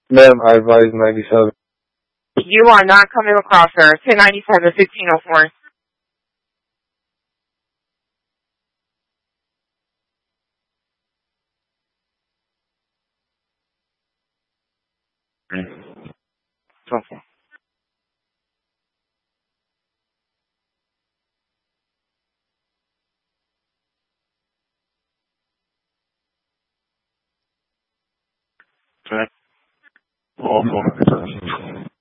Ma'am, I advise 97. You are not coming across, sir. 1097, 1604. Okay. Check. All 400.